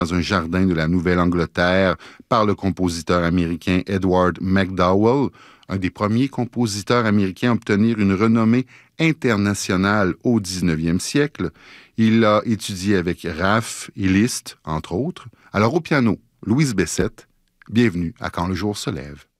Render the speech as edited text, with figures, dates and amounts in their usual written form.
dans un jardin de la Nouvelle-Angleterre par le compositeur américain Edward MacDowell, un des premiers compositeurs américains à obtenir une renommée internationale au 19e siècle. Il a étudié avec Raff et Liszt, entre autres. Alors au piano, Louise Bessette, bienvenue à Quand le jour se lève.